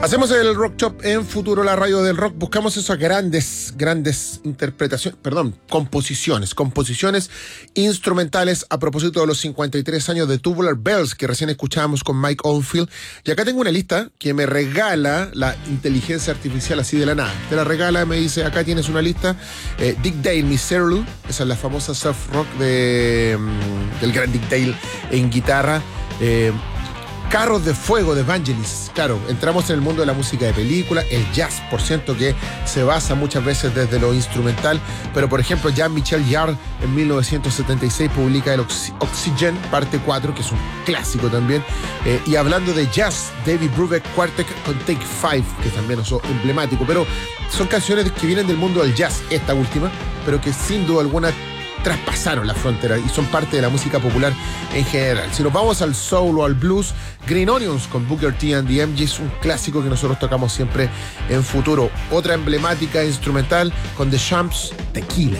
Hacemos el Rock Shop en Futuro, la radio del rock. Buscamos esas grandes interpretaciones, composiciones instrumentales a propósito de los 53 años de Tubular Bells que recién escuchábamos con Mike Oldfield. Y acá tengo una lista que me regala la inteligencia artificial así de la nada. Te la regala, me dice, acá tienes una lista. Dick Dale, Miserlou, esa es la famosa surf rock del gran Dick Dale en guitarra. Carros de Fuego de Vangelis. Claro, entramos en el mundo de la música de película, el jazz, por cierto, que se basa muchas veces desde lo instrumental, pero por ejemplo Jean-Michel Jarre en 1976 publica el Oxygen parte 4, que es un clásico también, y hablando de jazz, David Brubeck Quartet con Take 5, que también es emblemático, pero son canciones que vienen del mundo del jazz, esta última, pero que sin duda alguna traspasaron la frontera y son parte de la música popular en general. Si nos vamos al soul o al blues, Green Onions con Booker T and the MGs es un clásico que nosotros tocamos siempre en Futuro. Otra emblemática instrumental con The Champs, Tequila.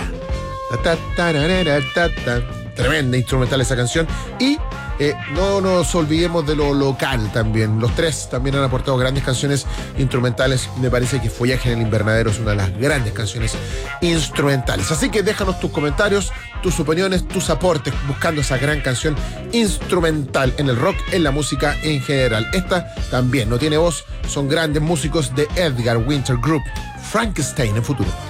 Tremenda instrumental esa canción. Y no nos olvidemos de lo local también. Los tres también han aportado grandes canciones instrumentales. Me parece que Follaje en el Invernadero es una de las grandes canciones instrumentales. Así que déjanos tus comentarios, tus opiniones, tus aportes, buscando esa gran canción instrumental en el rock, en la música en general. Esta también no tiene voz, son grandes músicos de Edgar Winter Group. Frankenstein en Futuro.